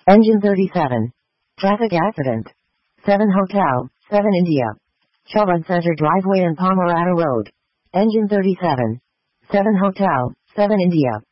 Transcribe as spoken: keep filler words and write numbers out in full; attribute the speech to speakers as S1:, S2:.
S1: Engine thirty-seven. Traffic accident. seven Hotel, seven India. Chauvin Center Driveway and Pomerata Road. Engine thirty-seven. seven Hotel, seven India.